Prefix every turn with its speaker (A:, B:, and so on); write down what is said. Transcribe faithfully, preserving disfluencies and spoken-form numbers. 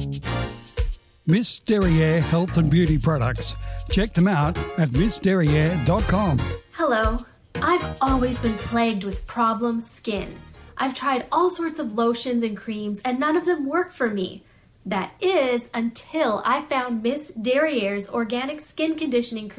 A: Miss Derriere Health and Beauty Products. Check them out at miss derriere dot com.
B: Hello. I've always been plagued with problem skin. I've tried all sorts of lotions and creams and none of them work for me. That is until I found Miss Derriere's organic skin conditioning cream.